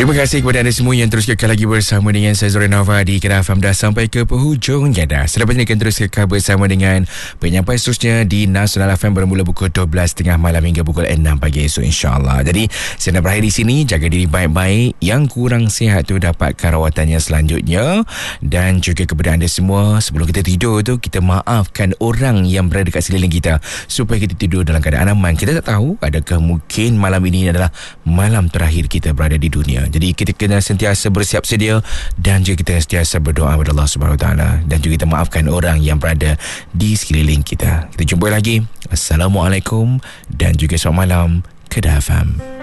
Terima kasih kepada anda semua yang terus kekal lagi bersama dengan saya Zorin Nova di Kedah FM. Dah sampai ke penghujungnya dah. Selepas ini akan terus kekal bersama dengan penyampai seterusnya di Nasional FM bermula pukul 12.30 malam hingga pukul 6 pagi esok, insyaAllah. Jadi saya nak berakhir di sini. Jaga diri baik-baik. Yang kurang sihat tu dapatkan rawatannya selanjutnya. Dan juga kepada anda semua, sebelum kita tidur tu, kita maafkan orang yang berada dekat sekeliling kita supaya kita tidur dalam keadaan aman. Kita tak tahu adakah mungkin malam ini adalah malam terakhir kita berada di dunia. Jadi kita kena sentiasa bersiap sedia dan juga kita sentiasa berdoa kepada Allah Subhanahu Wa Taala dan juga kita maafkan orang yang berada di sekeliling kita. Kita jumpa lagi. Assalamualaikum dan juga selamat malam. Kedah FM.